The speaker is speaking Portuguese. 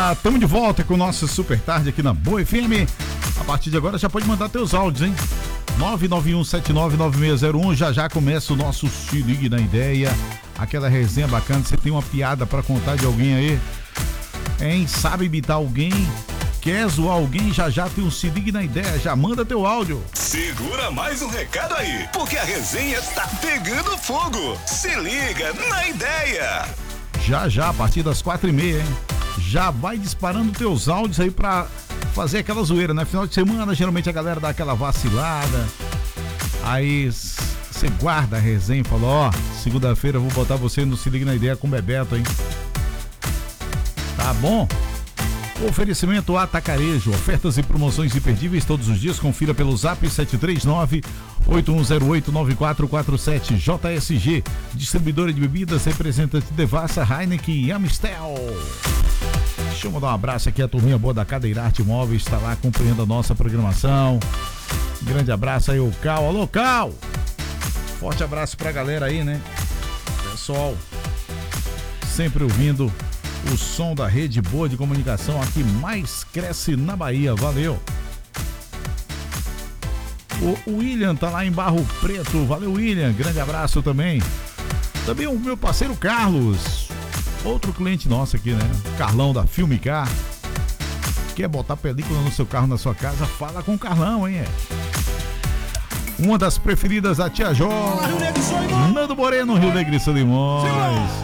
Estamos de volta com o nosso Super Tarde aqui na Boa FM. A partir de agora já pode mandar teus áudios, hein? 991799601. Já começa o nosso Se Ligue na Ideia. Aquela resenha bacana. Você tem uma piada pra contar de alguém aí? Hein? Sabe imitar alguém? Quer zoar alguém? Já tem um Se Ligue na Ideia. Já manda teu áudio. Segura mais um recado aí, porque a resenha tá pegando fogo. Se liga na ideia. Já, a partir das 4h30, hein? Já vai disparando teus áudios aí pra fazer aquela zoeira, né? Final de semana, geralmente a galera dá aquela vacilada. Aí você guarda a resenha e fala, ó, segunda-feira eu vou botar você no Se Liga na Ideia com o Bebeto, hein? Tá bom? Oferecimento Atacarejo, ofertas e promoções imperdíveis todos os dias. Confira pelo zap 739-8108-9447. JSG, distribuidora de bebidas, representante Devassa, Heineken e Amistel. Deixa eu mandar um abraço aqui, a turminha boa da Cadeirarte Móveis está lá acompanhando a nossa programação. Grande abraço aí, o Cal. Alô, Cal! Forte abraço pra galera aí, né? Pessoal, sempre ouvindo o som da rede boa de comunicação, aqui mais cresce na Bahia. Valeu! O William tá lá em Barro Preto. Valeu, William. Grande abraço também. Também o meu parceiro Carlos, outro cliente nosso aqui, né? Carlão da Filmicar. Quer botar película no seu carro, na sua casa? Fala com o Carlão, hein? Uma das preferidas da Tia Jó, Nando Moreno, Rio Negro e Solimões.